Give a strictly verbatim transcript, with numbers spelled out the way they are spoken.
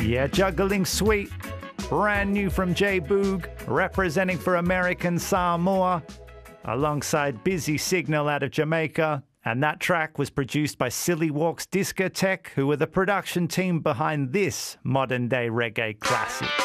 Yeah, Juggling Sweet, brand new from J Boog, representing for American Samoa, alongside Busy Signal out of Jamaica. And that track was produced by Silly Walks Discotheque, who were the production team behind this modern-day reggae classic.